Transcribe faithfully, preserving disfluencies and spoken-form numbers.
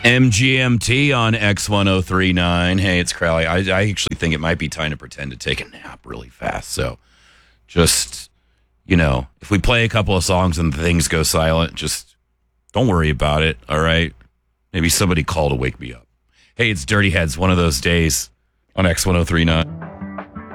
M G M T on X ten thirty-nine. Hey, it's Crowley. I, I actually think it might be time to pretend to take a nap really fast. So just, you know, if we play a couple of songs and things go silent, just don't worry about it, all right? Maybe somebody call to wake me up. Hey, it's Dirty Heads, one of those days on X ten thirty-nine.